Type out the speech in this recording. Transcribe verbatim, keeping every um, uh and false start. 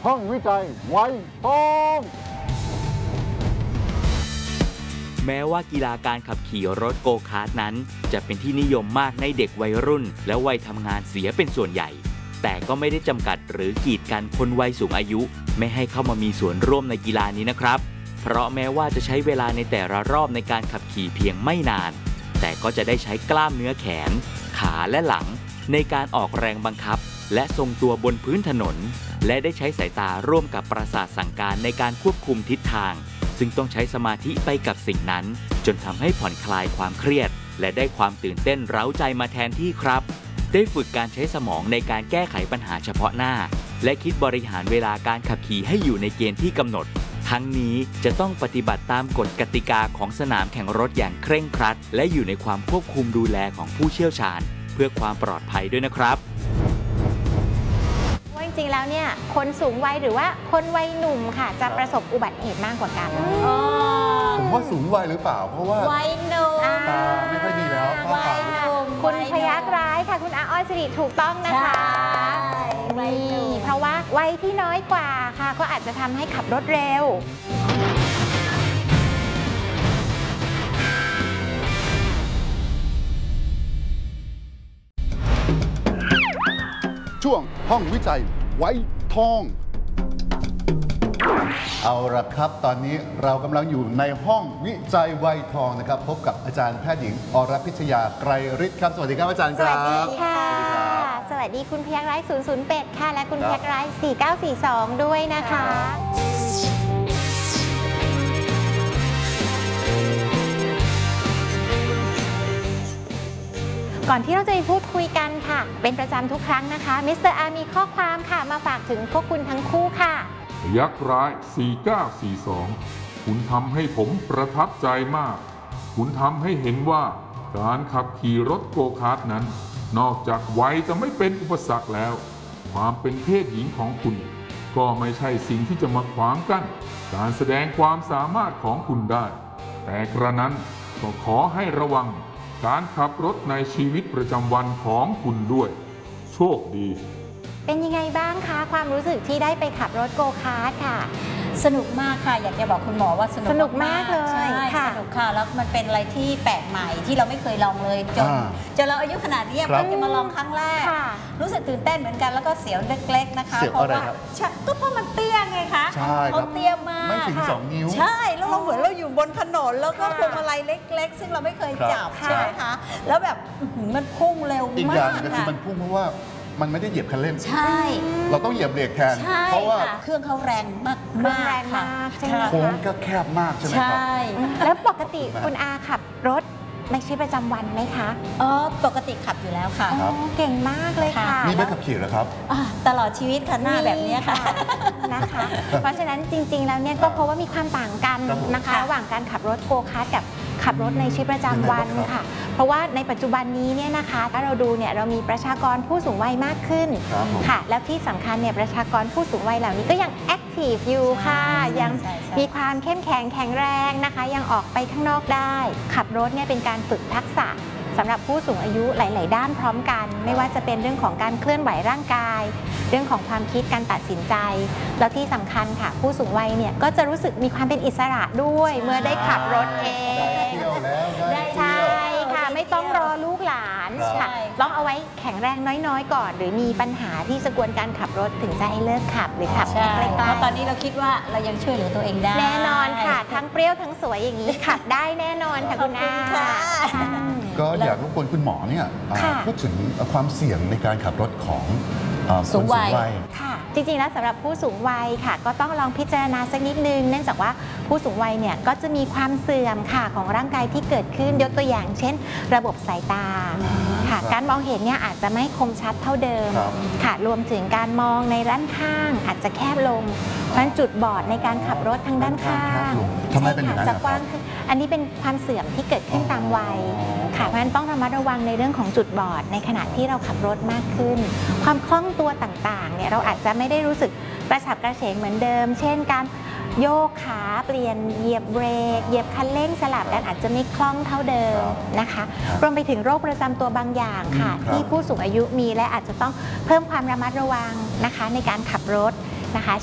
ห้องวิจัยไวทองแม้ว่ากีฬาการขับขี่รถโกคาร์ทนั้นจะเป็นที่นิยมมากในเด็กวัยรุ่นและวัยทำงานเสียเป็นส่วนใหญ่แต่ก็ไม่ได้จำกัดหรือกีดกันคนวัยสูงอายุไม่ให้เข้ามามีส่วนร่วมในกีฬานี้นะครับเพราะแม้ว่าจะใช้เวลาในแต่ละรอบในการขับขี่เพียงไม่นานแต่ก็จะได้ใช้กล้ามเนื้อแขนขาและหลังในการออกแรงบังคับและทรงตัวบนพื้นถนนและได้ใช้สายตาร่วมกับประสาทสั่งการในการควบคุมทิศทางซึ่งต้องใช้สมาธิไปกับสิ่งนั้นจนทำให้ผ่อนคลายความเครียดและได้ความตื่นเต้นเร้าใจมาแทนที่ครับได้ฝึกการใช้สมองในการแก้ไขปัญหาเฉพาะหน้าและคิดบริหารเวลาการขับขี่ให้อยู่ในเกณฑ์ที่กำหนดทั้งนี้จะต้องปฏิบัติตามกฎกติกาของสนามแข่งรถอย่างเคร่งครัดและอยู่ในความควบคุมดูแลของผู้เชี่ยวชาญเพื่อความปลอดภัยด้วยนะครับจริงๆแล้วเนี่ยคนสูงวัยหรือว่าคนวัยหนุ่มค่ะจะประสบอุบัติเหตุมากกว่ากันผมว่าสูงวัยหรือเปล่าเพราะว่าวัยหนุ่มตาไม่ค่อยดีแล้ววัยหนุ่มคุณพยัคฆ์ร้ายค่ะคุณอาอ้อยสิริถูกต้องนะคะนี่เพราะว่าวัยที่น้อยกว่าค่ะก็อาจจะทำให้ขับรถเร็วช่วงห้องวิจัยไวทองเอาละครับตอนนี้เรากำลังอยู่ในห้องวิจัยไวทองนะครับพบกับอาจารย์แพทย์หญิงอรพิชยาไกรฤทธิ์ครับสวัสดีครับอาจารย์ครับสวัสดีค่ะสวัสดีคุณพยัคฆ์ร้ายศูนย์ศูนย์แปดค่ะและคุณพยัคฆ์ร้ายสี่เก้าสี่สองด้วยนะคะก่อนที่เราจะไปพูดคุยกันค่ะเป็นประจำทุกครั้งนะคะมิสเตอร์อาร์มีข้อความค่ะมาฝากถึงพวกคุณทั้งคู่ค่ะพยัคฆ์ร้ายสี่เก้าสี่สองคุณทำให้ผมประทับใจมากคุณทำให้เห็นว่าการขับขี่รถโกคาร์ทนั้นนอกจากวัยจะไม่เป็นอุปสรรคแล้วความเป็นเพศหญิงของคุณก็ไม่ใช่สิ่งที่จะมาขวางกั้นการแสดงความสามารถของคุณได้แต่กระนั้นก็ขอให้ระวังการขับรถในชีวิตประจำวันของคุณด้วยโชคดีเป็นยังไงบ้างคะความรู้สึกที่ได้ไปขับรถโกคาร์ทค่ะสนุกมากค่ะอยากจะบอกคุณหมอว่าสนุกสนุกมากเลยใช่สนุกค่ะแล้วมันเป็นอะไรที่แปลกใหม่ที่เราไม่เคยลองเลยจนจนเราอายุขนาดนี้เพิ่งจะมาลองครั้งแรกรู้สึกตื่นเต้นเหมือนกันแล้วก็เสียวเล็กๆนะคะเพราะว่าก็เพราะมันเตี้ยไงคะเขาเตี้ยมากไม่ถึงสองนิ้วใช่แล้วเราเหมือนเราอยู่บนถนนแล้วก็พวงมาลัยเล็กๆซึ่งเราไม่เคยจับใช่ไหมคะแล้วแบบมันพุ่งเร็วมากอีกอย่างก็คือมันพุ่งเพราะว่ามันไม่ได้เหยียบคันเร่งใช่เราต้องเหยียบเบรกแทนเพราะว่าเครื่องเขาแรงมากมากค่ะโค้งก็แคบมากใช่ไหมครับแล้วปกติคุณอาขับรถในชีวิตประจำวันไหมคะอ๋อปกติขับอยู่แล้วค่ะเก่งมากเลยค่ะมีใบขับขี่เหรอครับตลอดชีวิตค่ะหน้าแบบนี้ค่ะนะคะเพราะฉะนั้นจริงๆแล้วเนี่ยก็เพราะว่ามีความต่างกันนะคะระหว่างการขับรถโกคาร์ทกับขับรถในชีวิตประจำวันค่ะเพราะว่าในปัจจุบันนี้เนี่ยนะคะถ้าเราดูเนี่ยเรามีประชากรผู้สูงวัยมากขึ้นค่ะแล้วที่สำคัญเนี่ยประชากรผู้สูงวัยเหล่านี้ก็ยังแอคทีฟอยู่ค่ะยังมีความเข้มแข็งแข็งแรงนะคะยังออกไปข้างนอกได้ขับรถเนี่ยเป็นการฝึกทักษะสำหรับผู้สูงอายุหลายๆด้านพร้อมกันไม่ว่าจะเป็นเรื่องของการเคลื่อนไหวร่างกายเรื่องของความคิดการตัดสินใจแล้วที่สำคัญค่ะผู้สูงวัยเนี่ยก็จะรู้สึกมีความเป็นอิสระด้วยเมื่อได้ขับรถเองได้ใช่ค่ะไม่ต้องรอลูกหลานค่ะต้องเอาไว้แข็งแรงน้อยๆก่อนหรือมีปัญหาที่จะกวนการขับรถถึงจะให้เลิกขับหรือขับใกล้ๆเพราะตอนนี้เราคิดว่าเรายังช่วยเหลือตัวเองได้แน่นอนค่ะทั้งเปรี้ยวทั้งสวยอย่างนี้ขับได้แน่นอนค่ะคุณอาก็อยากรบกวนคุณหมอเนี่ยพูดถึงความเสี่ยงในการขับรถของสูงวัยค่ะจริงๆแล้วสำหรับผู้สูงวัยค่ะก็ต้องลองพิจารณาสักนิดนึงเนื่องจากว่าผู้สูงวัยเนี่ยก็จะมีความเสื่อมค่ะของร่างกายที่เกิดขึ้นยกตัวอย่างเช่นระบบสายตาค่ะการมองเห็นเนี่ยอาจจะไม่คมชัดเท่าเดิมค่ะรวมถึงการมองในด้านข้างอาจจะแคบลงเพราะฉะนั้นจุดบอดในการขับรถทางด้านข้างทำไมเป็นอย่างนั้นจะกว้างขึ้นอันนี้เป็นความเสื่อมที่เกิดขึ้นตามวัยค่ะเพราะฉะนั้นต้องระมัดระวังในเรื่องของจุดบอดในขณะที่เราขับรถมากขึ้นความคล่องตัวต่างๆเนี่ยเราอาจจะไม่ได้รู้สึกกระฉับกระเฉงเหมือนเดิมเช่นการโยกขาเปลี่ยนเหยียบเบรกเหยียบคันเร่งสลับกันอาจจะไม่คล่องเท่าเดิมนะคะรวมไปถึงโรคประจำตัวบางอย่างค่ะที่ผู้สูงอายุมีและอาจจะต้องเพิ่มความระมัดระวังนะคะในการขับรถนะคะ